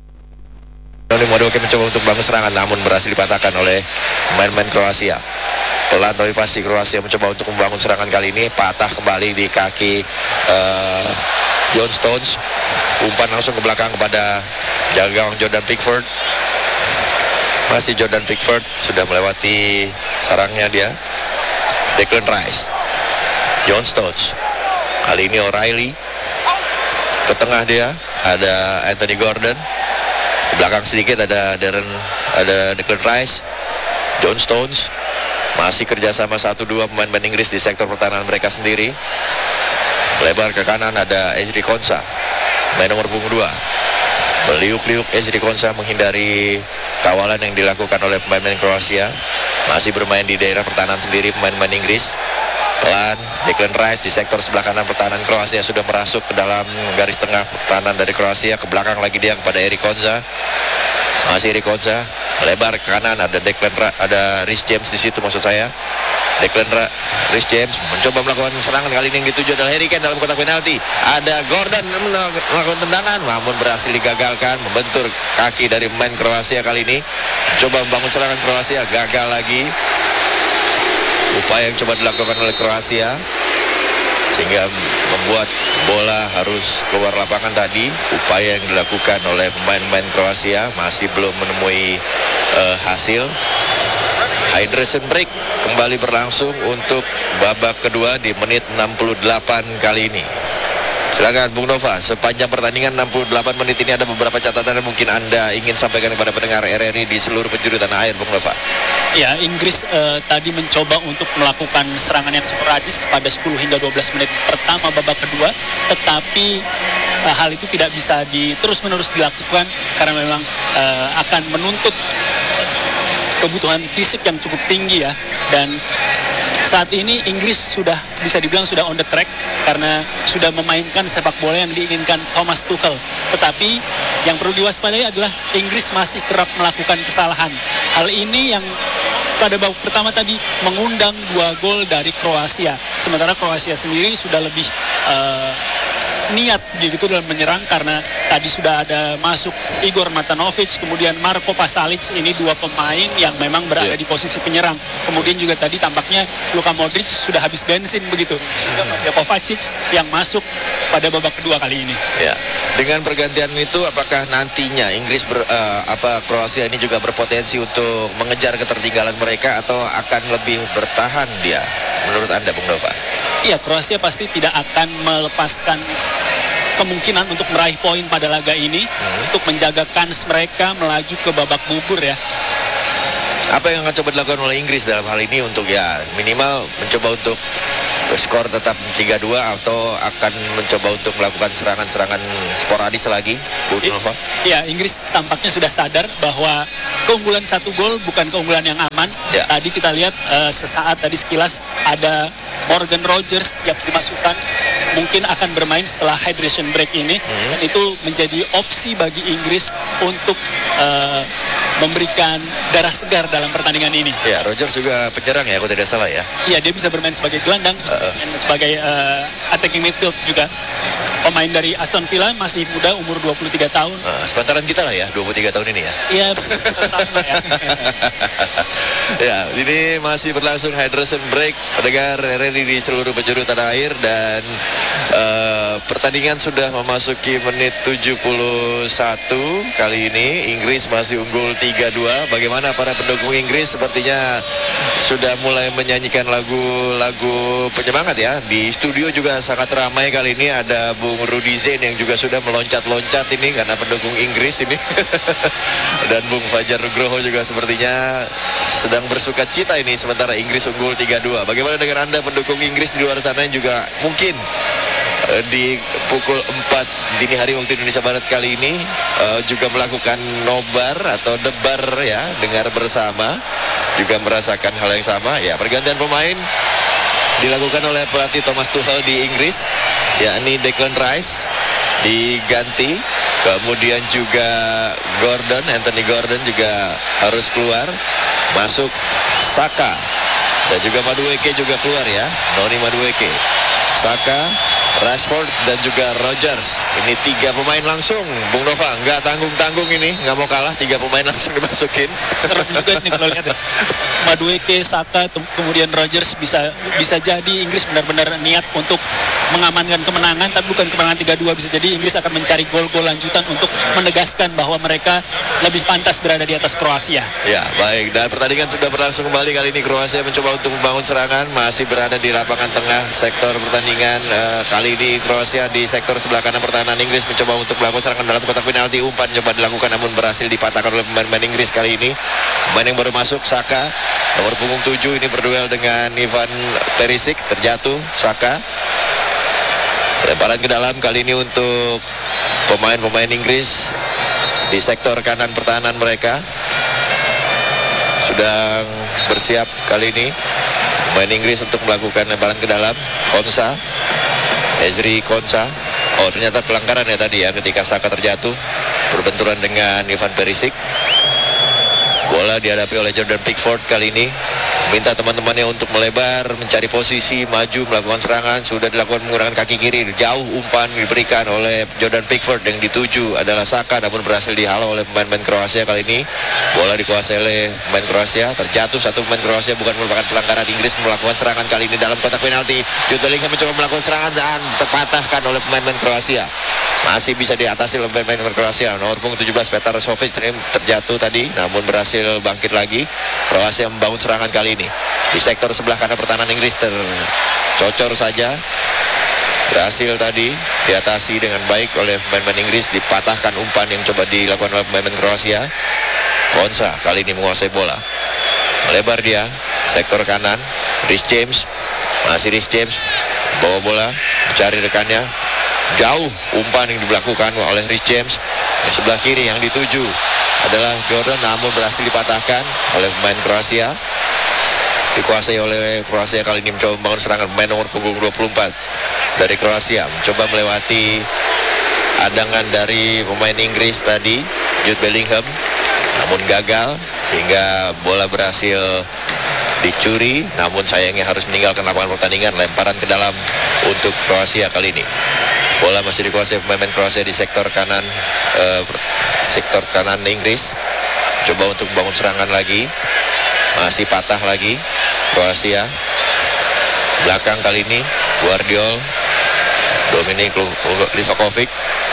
Noni Madueke mencoba untuk bangun serangan, namun berhasil dipatahkan oleh pemain-pemain Kroasia. Pelan tapi pasti Kroasia mencoba untuk membangun serangan kali ini. Patah kembali di kaki John Stones. Umpan langsung ke belakang kepada jaga gawang Jordan Pickford. Masih Jordan Pickford, sudah melewati sarangnya dia. Declan Rice, John Stones. Kali ini O'Reilly. Ke tengah dia ada Anthony Gordon. Di belakang sedikit ada Declan Rice, John Stones. Masih kerjasama 1-2 pemain Inggris di sektor pertahanan mereka sendiri. Lebar ke kanan ada Ezri Konsa, main nomor punggung 2. Beliuk-liuk Ezri Konsa menghindari kawalan yang dilakukan oleh pemain Kroasia. Masih bermain di daerah pertahanan sendiri pemain Inggris. Pelan Declan Rice di sektor sebelah kanan pertahanan Kroasia sudah merasuk ke dalam garis tengah pertahanan dari Kroasia. Ke belakang lagi dia kepada Erik Konsa. Masih Erik Konsa, lebar ke kanan ada Reece James di situ maksud saya. Reece James mencoba melakukan serangan, kali ini yang dituju adalah Harry Kane dalam kotak penalti. Ada Gordon melakukan tendangan namun berhasil digagalkan, membentur kaki dari pemain Kroasia kali ini. Coba membangun serangan Kroasia, gagal lagi. Upaya yang coba dilakukan oleh Kroasia sehingga membuat bola harus keluar lapangan tadi. Upaya yang dilakukan oleh pemain-pemain Kroasia masih belum menemui hasil. Hydration break kembali berlangsung untuk babak kedua di menit 68 kali ini. Silakan Bung Nova, sepanjang pertandingan 68 menit ini ada beberapa catatan yang mungkin Anda ingin sampaikan kepada pendengar RRI di seluruh penjuru tanah air, Bung Nova. Ya, Inggris tadi mencoba untuk melakukan serangan yang sporadis pada 10 hingga 12 menit pertama babak kedua, tetapi hal itu tidak bisa terus-menerus dilakukan karena memang akan menuntut kebutuhan fisik yang cukup tinggi ya. Dan saat ini Inggris sudah bisa dibilang sudah on the track karena sudah memainkan sepak bola yang diinginkan Thomas Tuchel. Tetapi yang perlu diwaspadai adalah Inggris masih kerap melakukan kesalahan. Hal ini yang pada babak pertama tadi mengundang 2 gol dari Kroasia. Sementara Kroasia sendiri sudah lebih niat gitu dalam menyerang karena tadi sudah ada masuk Igor Matanovic, kemudian Marko Pasalic, ini 2 pemain yang memang berada di posisi penyerang. Kemudian juga tadi tampaknya Luka Modric sudah habis bensin begitu. Mateo Kovacic yang masuk pada babak kedua kali ini. Ya. Dengan pergantian itu apakah nantinya Inggris Kroasia ini juga berpotensi untuk mengejar ketertinggalan mereka atau akan lebih bertahan dia? Menurut Anda, Bung Nova? Iya, Kroasia pasti tidak akan melepaskan kemungkinan untuk meraih poin pada laga ini untuk menjaga kans mereka melaju ke babak gugur ya. Apa yang akan coba dilakukan oleh Inggris dalam hal ini untuk ya minimal mencoba untuk skor tetap 3-2 atau akan mencoba untuk melakukan serangan-serangan sporadis lagi, Bu Nova? Ya, Inggris tampaknya sudah sadar bahwa keunggulan 1 gol bukan keunggulan yang aman. Ya. Tadi kita lihat sesaat tadi sekilas ada Morgan Rogers siap dimasukkan, mungkin akan bermain setelah hydration break ini. Dan itu menjadi opsi bagi Inggris untuk memberikan darah segar dalam pertandingan ini. Ya, Rogers juga penyerang ya, aku tidak salah ya. Iya, dia bisa bermain sebagai gelandang, sebagai attacking midfield juga. Pemain dari Aston Villa masih muda, umur 23 tahun. Sepantaran kita lah ya, 23 tahun ini ya. Iya, tahun ya. Ya, ini masih berlangsung hydration break. Pendengar RRI di seluruh penjuru tanah air dan pertandingan sudah memasuki menit 71 kali ini. Inggris masih unggul 3-2. Bagaimana para pendukung Inggris? Sepertinya sudah mulai menyanyikan lagu-lagu penyemangat ya. Di studio juga sangat ramai kali ini, ada Bung Rudy Zain yang juga sudah meloncat-loncat ini karena pendukung Inggris ini. Dan Bung Fajar Nugroho juga sepertinya sedang bersuka cita ini sementara Inggris unggul 3-2. Bagaimana dengan Anda pendukung Inggris di luar sana yang juga mungkin di pukul 4 dini hari waktu Indonesia Barat kali ini juga melakukan nobar atau debar ya, dengar bersama, juga merasakan hal yang sama ya. Pergantian pemain dilakukan oleh pelatih Thomas Tuchel di Inggris, yakni Declan Rice diganti, kemudian juga Anthony Gordon juga harus keluar, masuk Saka dan juga Madueke juga keluar ya, Noni Madueke. Saka, Rashford dan juga Rogers. Ini 3 pemain langsung. Bung Nova nggak tanggung-tanggung ini, nggak mau kalah, 3 pemain langsung dimasukin. Serem juga nih kalau lihat ya. Madueke, Saka, kemudian Rogers bisa jadi Inggris benar-benar niat untuk mengamankan kemenangan, tapi bukan kemenangan 3-2, bisa jadi Inggris akan mencari gol-gol lanjutan untuk menegaskan bahwa mereka lebih pantas berada di atas Kroasia. Ya, baik. Dan pertandingan sudah berlangsung kembali. Kali ini Kroasia mencoba untuk membangun serangan, masih berada di lapangan tengah sektor pertandingan. Kali ini Kroasia di sektor sebelah kanan pertahanan Inggris mencoba untuk melakukan serangan dalam kotak penalti. Umpan coba dilakukan namun berhasil dipatahkan oleh pemain Inggris kali ini. Pemain yang baru masuk, Saka, nomor punggung 7, ini berduel dengan Ivan Perisic. Terjatuh Saka. Lemparan ke dalam kali ini untuk pemain Inggris di sektor kanan pertahanan mereka. Sedang bersiap kali ini pemain Inggris untuk melakukan lemparan ke dalam. Ezri Konsa. Oh, ternyata pelanggaran ya tadi ya ketika Saka terjatuh berbenturan dengan Ivan Perisic. Bola dihadapi oleh Jordan Pickford kali ini. Minta teman-temannya untuk melebar, mencari posisi, maju, melakukan serangan. Sudah dilakukan menggunakan kaki kiri. Jauh umpan diberikan oleh Jordan Pickford. Yang dituju adalah Saka, namun berhasil dihalau oleh pemain Kroasia kali ini. Bola dikuasai oleh pemain Kroasia. Terjatuh satu pemain Kroasia, bukan merupakan pelanggaran. Inggris melakukan serangan kali ini dalam kotak penalti. Jude Bellingham mencoba melakukan serangan dan terpatahkan oleh pemain Kroasia. Masih bisa diatasi oleh pemain Kroasia. Nomor punggung 17 Petar Sovic terjatuh tadi, namun berhasil bangkit lagi. Kroasia membangun serangan kali ini di sektor sebelah kanan pertahanan Inggris. Tercocor saja, berhasil tadi diatasi dengan baik oleh pemain Inggris. Dipatahkan umpan yang coba dilakukan oleh pemain Kroasia. Konsa kali ini menguasai bola, melebar dia sektor kanan. Reece James, masih Reece James bawa bola, mencari rekannya. Jauh umpan yang dilakukan oleh Reece James. Di sebelah kiri yang dituju adalah Jordan, namun berhasil dipatahkan oleh pemain Kroasia. Dikuasai oleh Kroasia kali ini mencoba membangun serangan. Pemain nomor punggung 24 dari Kroasia mencoba melewati adangan dari pemain Inggris tadi, Jude Bellingham, namun gagal sehingga bola berhasil dicuri, namun sayangnya harus meninggalkan lapangan pertandingan. Lemparan ke dalam untuk Kroasia kali ini. Bola masih dikuasai pemain Kroasia di sektor kanan Inggris. Coba untuk membangun serangan lagi. Masih patah lagi Kroasia. Belakang kali ini Guardiol, Dominik Livakovic.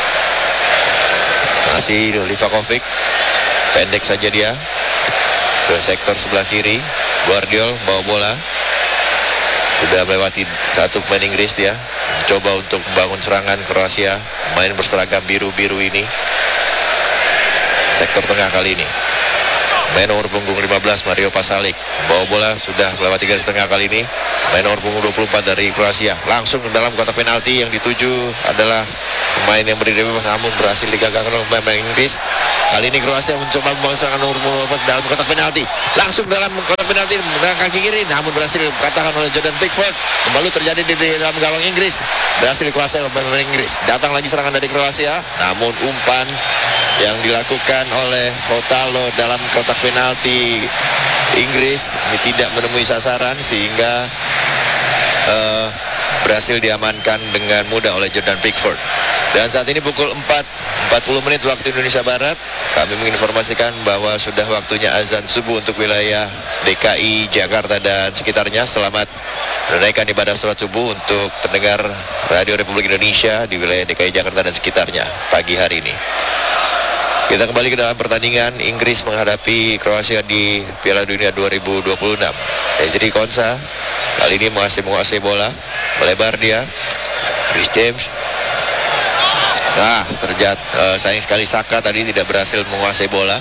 Masih Livakovic. Pendek saja dia ke sektor sebelah kiri. Guardiol bawa bola. Sudah melewati satu pemain Inggris dia. Coba untuk membangun serangan Kroasia. Main berseragam biru-biru ini. Sektor tengah kali ini. Main nomor punggung 15 Mario Pasalic. Bawa bola sudah melewati garis tengah kali ini. Main nomor punggung 24 dari Kroasia. Langsung ke dalam kotak penalti. Yang dituju adalah pemain yang berdiri namun berhasil digagalkan oleh pemain Inggris. Kali ini Kroasia mencoba membangun serangan nomor 24 dalam kotak penalti. Langsung dalam kotak penalti menggunakan kaki kiri, namun berhasil dikatakan oleh Jordan Pickford. Kembali terjadi di dalam gawang Inggris. Berhasil dikuasai oleh pemain Inggris. Datang lagi serangan dari Kroasia, namun umpan yang dilakukan oleh Hotalo dalam kotak penalti Inggris ini tidak menemui sasaran sehingga berhasil diamankan dengan mudah oleh Jordan Pickford. Dan saat ini pukul 4.40 menit waktu Indonesia Barat, kami menginformasikan bahwa sudah waktunya azan subuh untuk wilayah DKI Jakarta dan sekitarnya. Selamat menunaikan ibadah sholat subuh untuk pendengar Radio Republik Indonesia di wilayah DKI Jakarta dan sekitarnya pagi hari ini. Kita kembali ke dalam pertandingan. Inggris menghadapi Kroasia di Piala Dunia 2026. Ezri Konsa kali ini masih menguasai bola, melebar dia. Reece James. Sayang sekali Saka tadi tidak berhasil menguasai bola.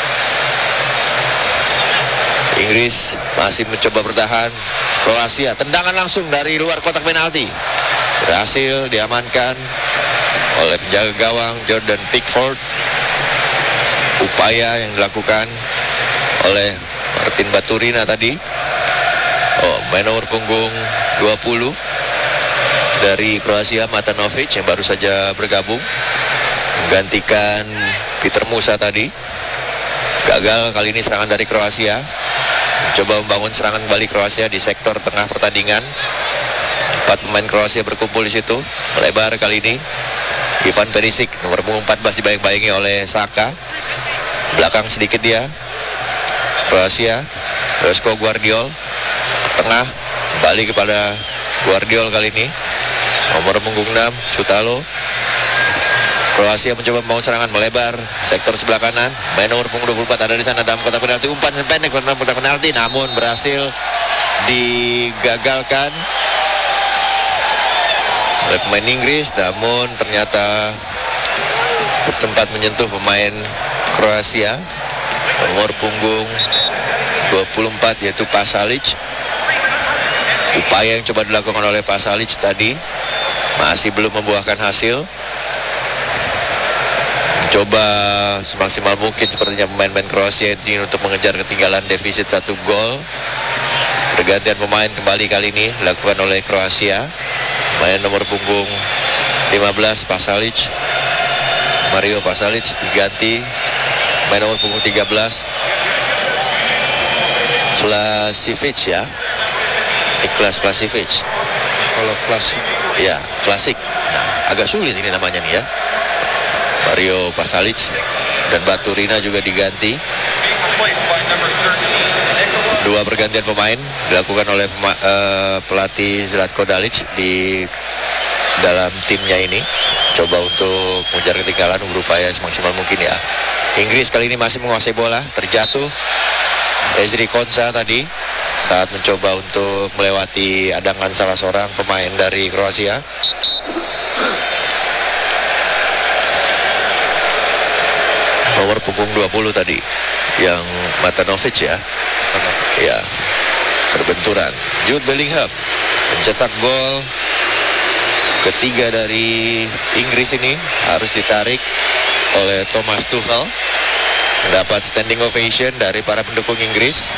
Inggris masih mencoba bertahan. Kroasia tendangan langsung dari luar kotak penalti. Berhasil diamankan oleh penjaga gawang Jordan Pickford. Upaya yang dilakukan oleh Martin Baturina tadi. Main nomor punggung 20 dari Kroasia, Matanovic, yang baru saja bergabung menggantikan Peter Musa tadi. Gagal kali ini serangan dari Kroasia. Coba membangun serangan kembali Kroasia di sektor tengah pertandingan. 4 pemain Kroasia berkumpul di situ. Melebar kali ini. Ivan Perisic, nomor punggung 14 dibayang-bayangi oleh Saka. Belakang sedikit dia. Kroasia, Joško Gvardiol. Tengah, kembali kepada Gvardiol kali ini. Nomor punggung 6, Sutalo. Kroasia mencoba membangun serangan melebar sektor sebelah kanan. Main nomor punggung 24 ada di sana dalam kotak penalti. Umpan pendek dalam kotak penalti, namun berhasil digagalkan oleh pemain Inggris, namun ternyata sempat menyentuh pemain Kroasia nomor punggung 24 yaitu Pasalic. Upaya yang coba dilakukan oleh Pasalic tadi masih belum membuahkan hasil. Coba semaksimal mungkin sepertinya pemain-pemain Kroasia ini untuk mengejar ketinggalan defisit 1 gol. Pergantian pemain kembali kali ini dilakukan oleh Kroasia. Pemain nomor punggung 15 Pasalic, Mario Pasalic diganti. Pemain nomor punggung 13 Vlasic ya, Niklas Vlasic. Kalau Vlasic, Ya, Vlasic. Nah, agak sulit ini namanya nih ya. Mario Pasalic dan Baturina juga diganti. 2 pergantian pemain dilakukan oleh pelatih Zlatko Dalic di dalam timnya ini. Coba untuk mengejar ketinggalan, berupaya semaksimal mungkin ya. Inggris kali ini masih menguasai bola. Terjatuh Ezri Konsa tadi saat mencoba untuk melewati adangan salah seorang pemain dari Kroasia. Nomor punggung 20 tadi yang Matanovic ya. Ya, berbenturan. Jude Bellingham mencetak gol ketiga dari Inggris ini, harus ditarik oleh Thomas Tuchel. Mendapat standing ovation dari para pendukung Inggris.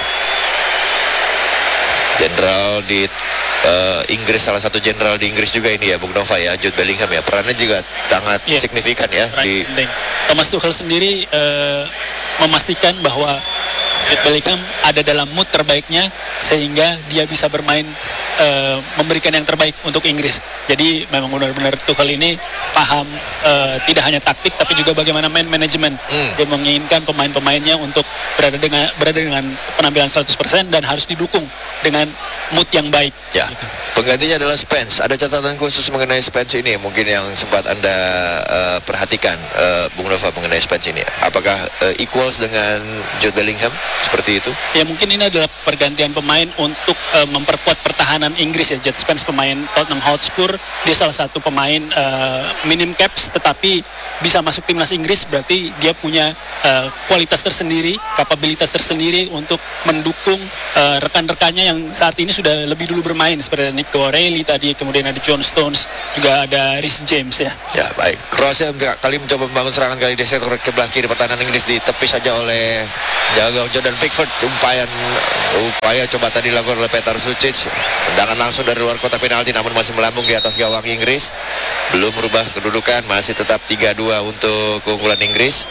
Jenderal di Inggris, salah satu jenderal di Inggris juga ini ya, Bung Nova ya, Jude Bellingham ya. Perannya juga sangat signifikan ya. Thomas Tuchel sendiri memastikan bahwa Jude Bellingham ada dalam mood terbaiknya sehingga dia bisa bermain memberikan yang terbaik untuk Inggris. Jadi memang benar-benar Tuchel ini paham tidak hanya taktik tapi juga bagaimana main manajemen. Dia menginginkan pemain-pemainnya untuk berada dengan penampilan 100% dan harus didukung dengan mood yang baik. Ya. Gitu. Penggantinya adalah Spence. Ada catatan khusus mengenai Spence ini mungkin yang sempat Anda perhatikan, Bung Nova, mengenai Spence ini. Apakah equals dengan Jude Bellingham seperti itu? Ya, mungkin ini adalah pergantian pemain untuk memperkuat pertahanan Inggris ya. Jed Spence pemain Tottenham Hotspur, dia salah satu pemain minim caps tetapi bisa masuk timnas Inggris, berarti dia punya kualitas tersendiri, kapabilitas tersendiri untuk mendukung rekan-rekannya yang saat ini sudah lebih dulu bermain seperti Nico O'Reilly tadi, kemudian ada John Stones, juga ada Reece James ya. Ya, baik. Kroasia kali mencoba membangun serangan kali di sektor sebelah kiri pertahanan Inggris, ditepis saja oleh jaga Jordan Pickford. Upaya coba tadi dilakukan oleh Petar Sucic. Tendangan langsung dari luar kotak penalti namun masih melambung di atas gawang Inggris. Belum merubah kedudukan, masih tetap 3-2 untuk keunggulan Inggris.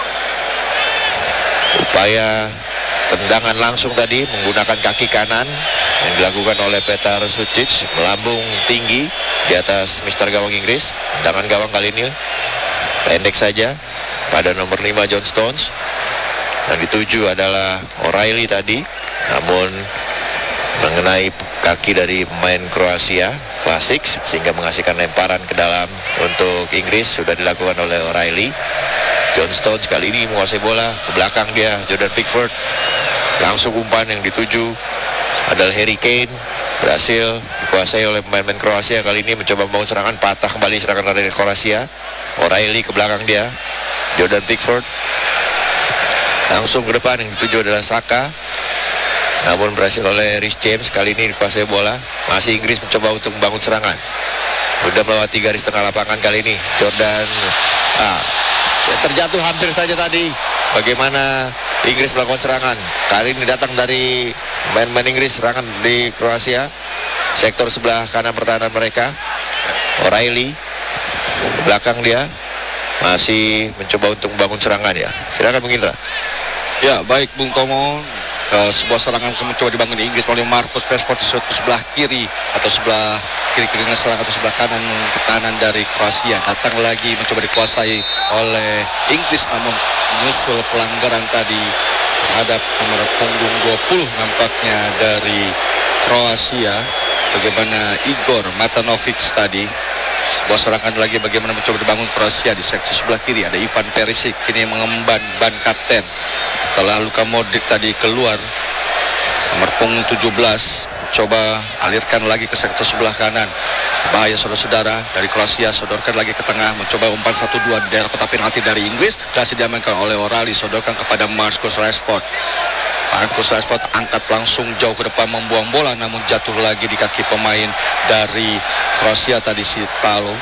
Upaya tendangan langsung tadi menggunakan kaki kanan yang dilakukan oleh Petar Sucic, melambung tinggi di atas mister gawang Inggris. Tendangan gawang kali ini pendek saja pada nomor 5 John Stones. Yang dituju adalah O'Reilly tadi, namun mengenai kaki dari pemain Kroasia Vlasic sehingga menghasilkan lemparan ke dalam untuk Inggris. Sudah dilakukan oleh O'Reilly. John Stones kali ini menguasai bola, ke belakang dia Jordan Pickford, langsung umpan yang dituju adalah Harry Kane, berhasil dikuasai oleh pemain-pemain Kroasia. Kali ini mencoba membangun serangan, patah kembali serangan dari Kroasia. O'Reilly ke belakang dia, Jordan Pickford langsung ke depan, yang dituju adalah Saka, namun berhasil oleh Reece James. Kali ini dikuasai bola, masih Inggris mencoba untuk membangun serangan. Sudah melewati garis tengah lapangan kali ini Jordan terjatuh hampir saja tadi. Bagaimana Inggris melakukan serangan kali ini datang dari main-main Inggris, serangan di Kroasia sektor sebelah kanan pertahanan mereka. O'Reilly belakang dia masih mencoba untuk membangun serangan ya. Silakan Bung Indra. Ya, baik Bung Tomo. sebuah serangan mencoba dibangun di Inggris melalui Marcus Rashford di sebelah kiri atau sebelah kiri serang atau sebelah kanan pertahanan dari Kroasia. Datang lagi mencoba dikuasai oleh Inggris, namun menyusul pelanggaran tadi terhadap nomor punggung 20 nampaknya dari Kroasia. Bagaimana Igor Matanovic tadi. Sebuah serangan lagi bagaimana mencoba dibangun Kroasia di sektor sebelah kiri. Ada Ivan Perisic ini mengemban ban kapten setelah Luka Modric tadi keluar. Nomor punggung 17 coba alirkan lagi ke sektor sebelah kanan. Bahaya saudara-saudara dari Kroasia, sodorkan lagi ke tengah, mencoba umpan 1-2 di daerah kotak penalti dari Inggris, berhasil diamankan oleh O'Reilly, sodorkan kepada Marcus Rashford. Marcus Rashford angkat langsung jauh ke depan membuang bola, namun jatuh lagi di kaki pemain dari Kroasia tadi, Sutalo.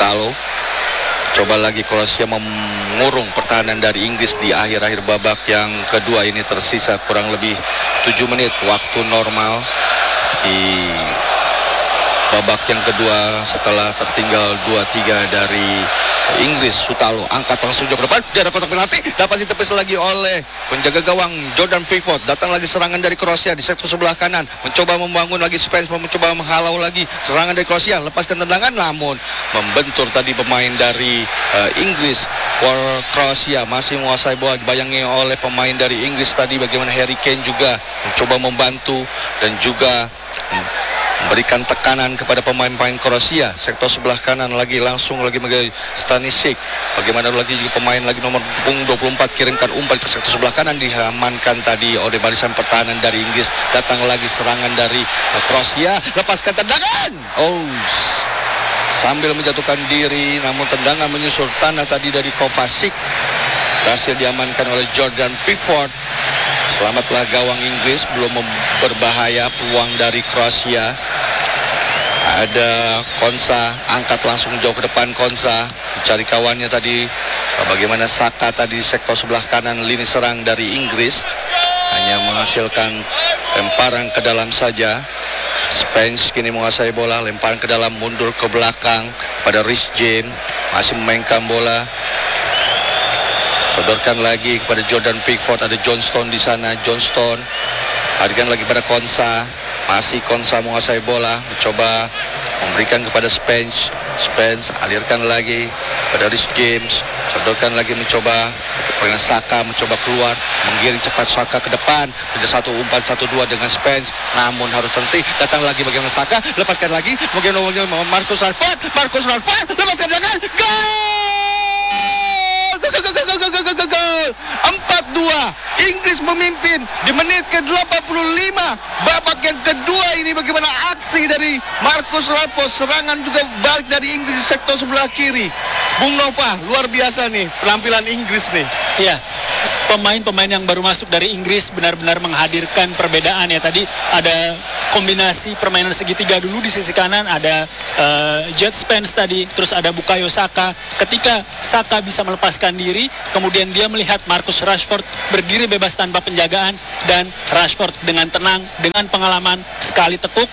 Coba lagi Kroasia mengurung pertahanan dari Inggris di akhir-akhir babak yang kedua ini. Tersisa kurang lebih 7 menit waktu normal di babak yang kedua setelah tertinggal 2-3 dari Inggris. Sutalo angkat langsung jauh ke depan, daerah kotak penalti, dapat ditepis lagi oleh penjaga gawang Jordan Pickford. Datang lagi serangan dari Kroasia di sektor sebelah kanan, mencoba membangun lagi Spence, mencoba menghalau lagi serangan dari Kroasia, lepaskan tendangan namun membentur tadi pemain dari Inggris. Kroasia masih menguasai bola, dibayangi oleh pemain dari Inggris tadi. Bagaimana Harry Kane juga mencoba membantu dan juga memberikan tekanan kepada pemain-pemain Kroasia. Sektor sebelah kanan lagi langsung lagi Stanisic. Bagaimana lagi juga pemain lagi nomor punggung 24 kirimkan umpan ke sektor sebelah kanan, diamankan tadi oleh barisan pertahanan dari Inggris. Datang lagi serangan dari Kroasia, lepaskan tendangan. Sambil menjatuhkan diri, namun tendangan menyusul tanah tadi dari Kovacic berhasil diamankan oleh Jordan Pickford. Selamatlah gawang Inggris, belum berbahaya peluang dari Kroasia. Ada Konsa, angkat langsung jauh ke depan Konsa, mencari kawannya tadi. Bagaimana Saka tadi sektor sebelah kanan lini serang dari Inggris, hanya menghasilkan lemparan ke dalam saja. Spence kini menguasai bola, lemparan ke dalam, mundur ke belakang pada Reece James, masih memainkan bola. Sodorkan lagi kepada Jordan Pickford, ada Johnston di sana. Johnston alirkan lagi pada Konsa, masih Konsa menguasai bola, mencoba memberikan kepada Spence. Spence alirkan lagi pada Reece James, sodorkan lagi mencoba kepada Saka, mencoba keluar, menggiring cepat Saka ke depan, ada satu umpan 1-2 dengan Spence, namun harus terhenti. Datang lagi bagaimana Saka, lepaskan lagi, mungkin Marcus Rashford, lepaskan jangan, gol! 4-2, Inggris memimpin di menit ke-85 babak yang kedua ini. Bagaimana aksi dari Marcus Rashford, serangan juga balik dari Inggris di sektor sebelah kiri. Bung Nova, luar biasa nih penampilan Inggris nih. Ya, pemain-pemain yang baru masuk dari Inggris benar-benar menghadirkan perbedaan ya. Tadi ada kombinasi permainan segitiga dulu di sisi kanan, ada Jude Spence tadi, terus ada Bukayo Saka. Ketika Saka bisa melepaskan diri, kemudian dia melihat Marcus Rashford berdiri bebas tanpa penjagaan, dan Rashford dengan tenang, dengan pengalaman, sekali tekuk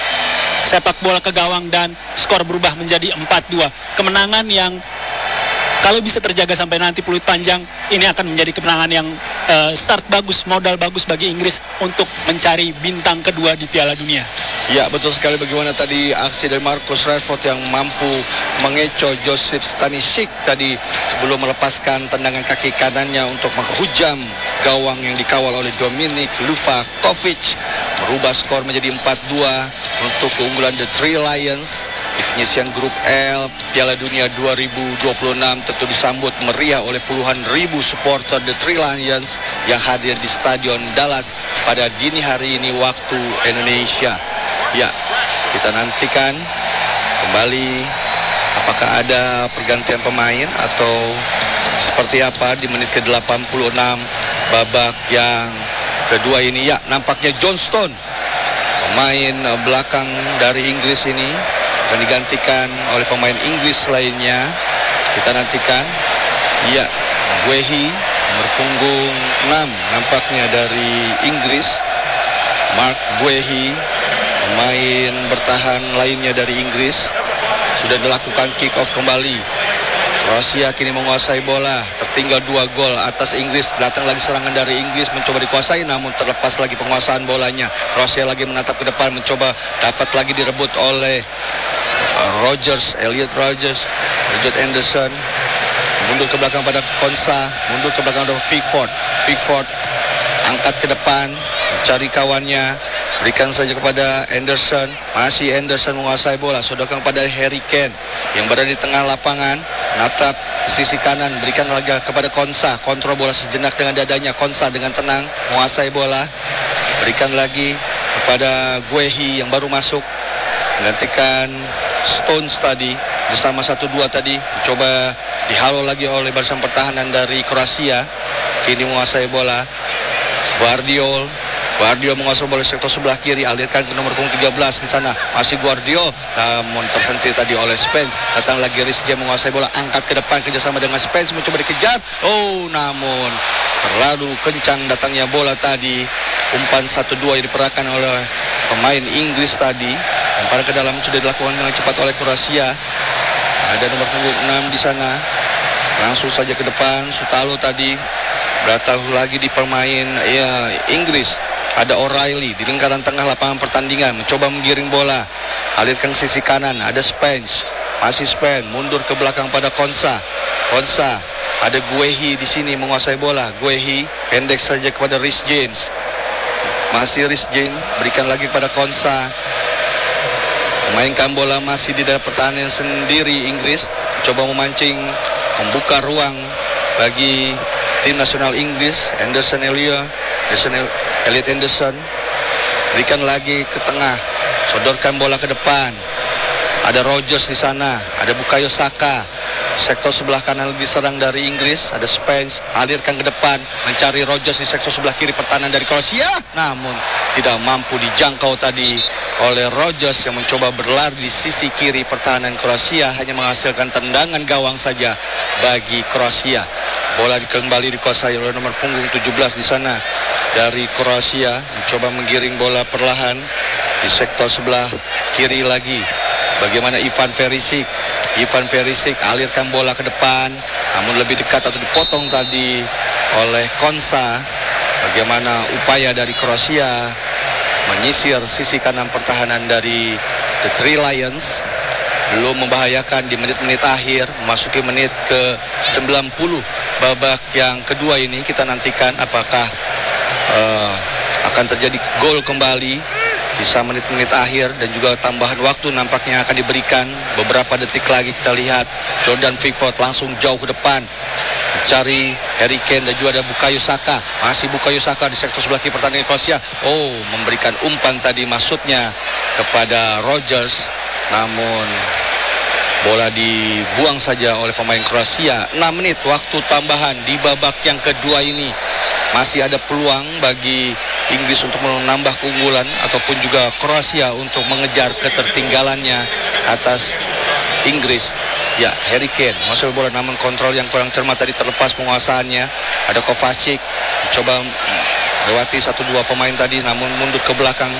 sepak bola ke gawang dan skor berubah menjadi 4-2. Kemenangan yang kalau bisa terjaga sampai nanti peluit panjang, ini akan menjadi kemenangan yang start bagus, modal bagus bagi Inggris untuk mencari bintang kedua di Piala Dunia. Ya, betul sekali. Bagaimana tadi aksi dari Marcus Rashford yang mampu mengecoh Josip Stanisic tadi sebelum melepaskan tendangan kaki kanannya untuk menghujam gawang yang dikawal oleh Dominik Livakovic, merubah skor menjadi 4-2 untuk keunggulan The Three Lions. Penyisian grup L Piala Dunia 2026 tentu disambut meriah oleh puluhan ribu supporter The Three Lions yang hadir di Stadion Dallas pada dini hari ini waktu Indonesia. Ya, kita nantikan kembali apakah ada pergantian pemain atau seperti apa di menit ke-86 babak yang kedua ini. Ya, nampaknya Johnston, pemain belakang dari Inggris ini, akan digantikan oleh pemain Inggris lainnya. Kita nantikan. Ya, Guehi nomor punggung 6 nampaknya dari Inggris. Mark Guehi, pemain bertahan lainnya dari Inggris. Sudah dilakukan kick off kembali Kroasia kini menguasai bola, tertinggal 2 gol atas Inggris. Datang lagi serangan dari Inggris, mencoba dikuasai namun terlepas lagi penguasaan bolanya. Kroasia lagi menatap ke depan, mencoba dapat lagi direbut oleh Elliot Rogers Anderson. Mundur ke belakang pada Konsa, mundur ke belakang pada Pickford angkat ke depan, mencari kawannya, berikan saja kepada Anderson. Masih Anderson menguasai bola, sodorkan pada Harry Kane yang berada di tengah lapangan, natap sisi kanan, berikan lagi kepada Konsa. Kontrol bola sejenak dengan dadanya, Konsa dengan tenang menguasai bola, berikan lagi kepada Guehi yang baru masuk menggantikan Stones tadi. Bersama 1-2 tadi coba dihalau lagi oleh barisan pertahanan dari Kroasia. Kini menguasai bola, Guardiola menguasai bola sektor sebelah kiri, alirkan ke nomor punggung 13 di sana. Masih Guardiola, namun terhenti tadi oleh Spence. Datang lagi Reece James menguasai bola, angkat ke depan kerjasama dengan Spence, mencoba dikejar. Namun terlalu kencang datangnya bola tadi. Umpan 1-2 yang diperahkan oleh pemain Inggris tadi. Lemparan ke dalam sudah dilakukan dengan cepat oleh Kroasia. Ada nomor punggung 6 di sana. Langsung saja ke depan, Sutalo tadi bertahu lagi di pemain Inggris. Ada O'Reilly di lingkaran tengah lapangan pertandingan, mencoba menggiring bola, alirkan ke sisi kanan. Ada Spence, masih Spence, mundur ke belakang pada Konsa. Ada Guehi di sini menguasai bola. Guehi pendek saja kepada Reece James. Masih Reece James, berikan lagi pada Konsa. Memainkan bola masih di dalam pertahanan sendiri Inggris, coba memancing, membuka ruang bagi tim nasional Inggris. Elliot Anderson berikan lagi ke tengah, sodorkan bola ke depan. Ada Rogers di sana, ada Bukayo Saka. Sektor sebelah kanan diserang dari Inggris, ada Spence, alirkan ke depan, mencari Rogers di sektor sebelah kiri pertahanan dari Kroasia. Namun tidak mampu dijangkau tadi oleh Rogers yang mencoba berlari di sisi kiri pertahanan Kroasia, hanya menghasilkan tendangan gawang saja bagi Kroasia. Bola kembali dikuasai oleh nomor punggung 17 di sana dari Kroasia, mencoba menggiring bola perlahan di sektor sebelah kiri lagi. Bagaimana Ivan Perisic alirkan bola ke depan, namun lebih dekat atau dipotong tadi oleh Konsa. Bagaimana upaya dari Kroasia menyisir sisi kanan pertahanan dari The Three Lions, belum membahayakan di menit-menit akhir, memasuki menit ke 90 babak yang kedua ini. Kita nantikan apakah akan terjadi gol kembali. Sisa menit-menit akhir dan juga tambahan waktu nampaknya akan diberikan. Beberapa detik lagi kita lihat Jordan Pickford langsung jauh ke depan mencari Harry Kane dan juga ada Bukayo Saka. Masih Bukayo Saka di sektor sebelah kiri pertandingan Kroasia. Memberikan umpan tadi maksudnya kepada Rogers, namun bola dibuang saja oleh pemain Kroasia. 6 menit waktu tambahan di babak yang kedua ini. Masih ada peluang bagi Inggris untuk menambah keunggulan ataupun juga Kroasia untuk mengejar ketertinggalannya atas Inggris. Ya, Harry Kane masuk bola namun kontrol yang kurang cermat tadi, terlepas penguasaannya. Ada Kovacic mencoba lewati 1-2 pemain tadi namun mundur ke belakang.